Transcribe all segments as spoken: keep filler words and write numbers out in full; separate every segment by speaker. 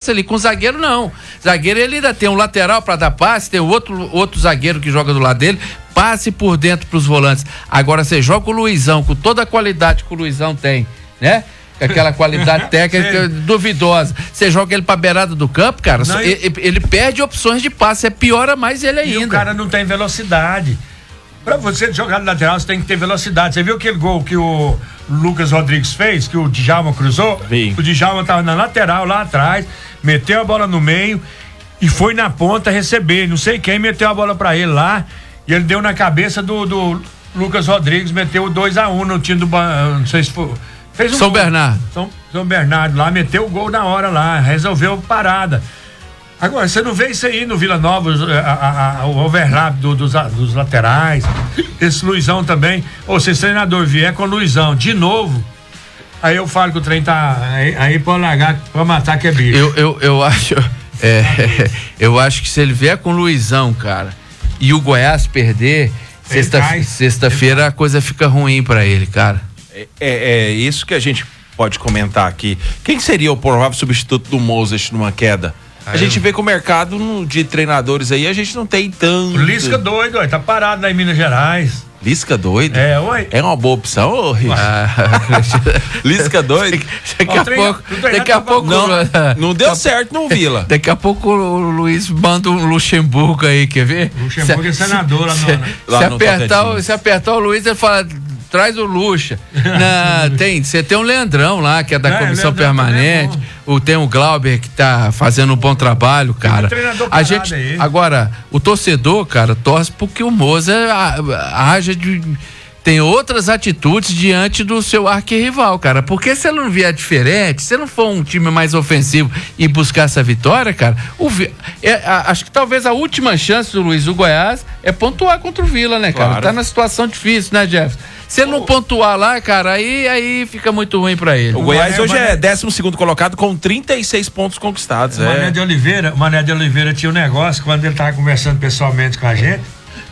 Speaker 1: espaço ali. Com o zagueiro, não. Zagueiro, ele ainda tem um lateral para dar passe, tem outro, outro zagueiro que joga do lado dele, passe por dentro pros volantes. Agora, você joga o Luizão, com toda a qualidade que o Luizão tem, né? Aquela qualidade técnica duvidosa. Você joga ele pra beirada do campo, cara, não, ele, ele perde opções de passe, é piora mais ele ainda.
Speaker 2: E o cara não tem velocidade. Pra você jogar no lateral, você tem que ter velocidade. Você viu aquele gol que o Lucas Rodrigues fez, que o Djalma cruzou?
Speaker 3: Sim.
Speaker 2: O Djalma tava na lateral, lá atrás, meteu a bola no meio e foi na ponta receber. Não sei quem meteu a bola pra ele lá e ele deu na cabeça do, do Lucas Rodrigues, meteu o dois a um no time do... Não sei se foi... Fez um
Speaker 1: São
Speaker 2: gol.
Speaker 1: Bernardo.
Speaker 2: São, São Bernardo lá, meteu o gol na hora lá, resolveu parada. Agora, você não vê isso aí no Vila Nova, a, a, a, o overlap do, dos, dos laterais, esse Luizão também. Ou se esse treinador vier com o Luizão de novo, aí eu falo que o trem tá. Aí, aí pode largar pra matar que é bicho.
Speaker 1: Eu, eu, eu acho. É, eu acho que se ele vier com o Luizão, cara, e o Goiás perder, sexta, sexta-feira a coisa fica ruim pra ele, cara.
Speaker 3: É, é, é isso que a gente pode comentar aqui. Quem seria o provável substituto do Moses numa queda? A gente vê que o mercado no, de treinadores aí, a gente não tem tanto.
Speaker 2: O Lisca doido, ó, tá parado lá em Minas Gerais.
Speaker 3: Lisca doido?
Speaker 2: É, oi.
Speaker 3: É uma boa opção, ô, ah, Lisca doido?
Speaker 1: Daqui a pouco. Daqui a pouco.
Speaker 3: Não, não deu certo no Vila.
Speaker 1: Daqui a pouco o Luiz manda um Luxemburgo aí, quer ver?
Speaker 2: Luxemburgo é senador lá no.
Speaker 1: Se,
Speaker 2: lá
Speaker 1: se,
Speaker 2: no
Speaker 1: apertar, o, se apertar o Luiz, ele fala. Traz o Luxa. Não, tem, você tem um Leandrão lá, que é da é, comissão Leandrão permanente. O, tem o Glauber, que tá fazendo um bom trabalho, cara. Um a gente, aí. Agora, o torcedor, cara, torce porque o Moza haja de. Tem outras atitudes diante do seu arquirrival, cara. Porque se ele não vier diferente, se não for um time mais ofensivo e buscar essa vitória, cara, o, é, a, acho que talvez a última chance do Luiz do Goiás é pontuar contra o Vila, né, cara? Claro. Tá na situação difícil, né, Jeff? Se ele não pontuar lá, cara, aí, aí fica muito ruim pra ele.
Speaker 3: O Goiás hoje é décimo segundo colocado com trinta e seis pontos conquistados.
Speaker 2: O Mané de Oliveira, o Mané de Oliveira tinha um negócio, quando ele tava conversando pessoalmente com a gente,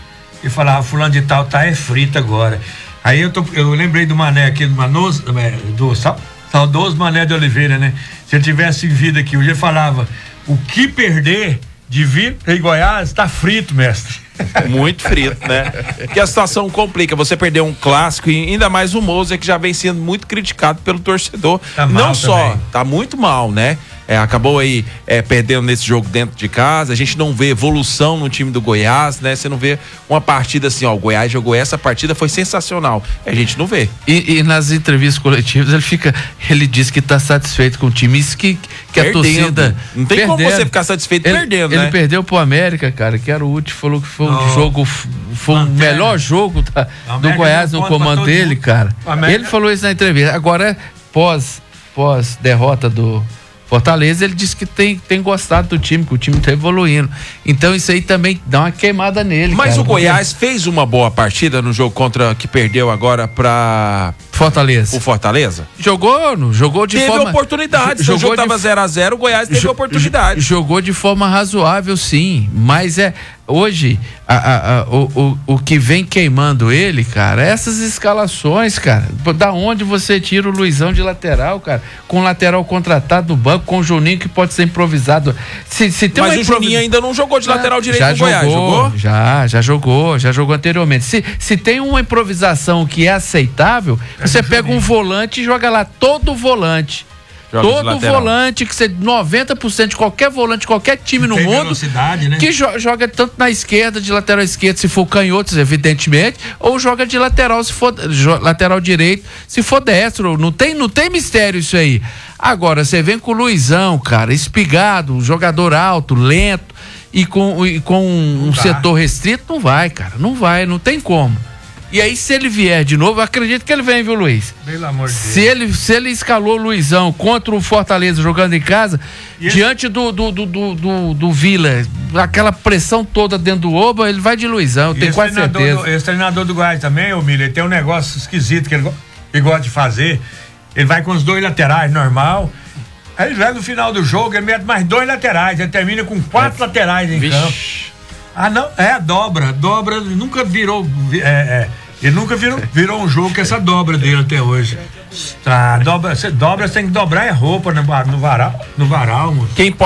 Speaker 2: e falava, fulano de tal tá é frito agora. Aí eu, tô, eu lembrei do Mané aqui, do Manoso, do saudoso Mané de Oliveira, né? Se ele tivesse vindo aqui, hoje ele falava, o que perder de vir em Goiás tá frito, mestre.
Speaker 3: Muito frito, né? Que a situação complica, você perdeu um clássico e ainda mais o Moza, que já vem sendo muito criticado pelo torcedor. Tá mal Não só, também. Tá muito mal, né? É, acabou aí é, perdendo nesse jogo dentro de casa, a gente não vê evolução no time do Goiás, né? Você não vê uma partida assim, ó, o Goiás jogou essa partida, foi sensacional, a gente não vê.
Speaker 1: E, e nas entrevistas coletivas ele fica, ele diz que tá satisfeito com o time, isso que, que a torcida...
Speaker 3: Não tem perdendo. Como você ficar satisfeito
Speaker 1: ele,
Speaker 3: perdendo,
Speaker 1: ele
Speaker 3: né? Ele
Speaker 1: perdeu pro América, cara, que era o último, falou que foi um oh. jogo, foi o melhor jogo tá, do Goiás no comando dele, mundo. Cara. Ele falou isso na entrevista. Agora, pós, pós derrota do Fortaleza, ele disse que tem, tem gostado do time, que o time tá evoluindo. Então isso aí também dá uma queimada nele.
Speaker 3: Mas
Speaker 1: cara,
Speaker 3: o Goiás porque... fez uma boa partida no jogo contra que perdeu agora pra
Speaker 1: Fortaleza.
Speaker 3: O Fortaleza?
Speaker 1: Jogou, no, jogou de
Speaker 3: teve
Speaker 1: forma...
Speaker 3: Teve oportunidade,
Speaker 1: jogou
Speaker 3: o jogo tava zero a zero, o Goiás teve oportunidade.
Speaker 1: Jogou de forma razoável, sim, mas é... Hoje, a, a, a, o, o, o que vem queimando ele, cara, é essas escalações, cara. Da onde você tira o Luizão de lateral, cara? Com o lateral contratado do banco, com o Juninho que pode ser improvisado. Se, se tem
Speaker 3: Mas o
Speaker 1: improvis...
Speaker 3: Juninho ainda não jogou de lateral direito
Speaker 1: já
Speaker 3: no
Speaker 1: jogou,
Speaker 3: Goiás, jogou?
Speaker 1: Já, já jogou, já jogou anteriormente. Se, se tem uma improvisação que é aceitável, é você pega Juninho. Um volante e joga lá todo volante. Joga todo volante, que você, noventa por cento de qualquer volante, qualquer time no mundo,
Speaker 2: né?
Speaker 1: que jo- joga tanto na esquerda, de lateral esquerdo, se for canhotos, evidentemente, ou joga de lateral, se for jo- lateral direito, se for destro. Não tem, não tem mistério isso aí. Agora, você vem com o Luizão, cara, espigado, um jogador alto, lento, e com, e com um, um setor restrito, não vai, cara, não vai, não tem como. E aí, se ele vier de novo, eu acredito que ele vem, viu, Luiz?
Speaker 2: Pelo amor de Deus.
Speaker 1: Se ele, se ele escalou o Luizão contra o Fortaleza jogando em casa, e diante esse... do, do, do, do, do, do Vila, aquela pressão toda dentro do Oba, ele vai de Luizão, eu tenho quase certeza.
Speaker 2: Do, esse treinador do Goiás também, ô Miller, ele tem um negócio esquisito que ele, ele gosta de fazer. Ele vai com os dois laterais, normal. Aí ele vai no final do jogo, ele mete mais dois laterais, ele termina com quatro é. laterais em Vixe. campo. Ah, não, é a dobra, dobra, nunca virou, é, é, ele nunca virou, virou um jogo com essa dobra dele até hoje. Tá, dobra, você dobra, você tem que dobrar é roupa no, no varal, no varal, moço.
Speaker 3: Quem pode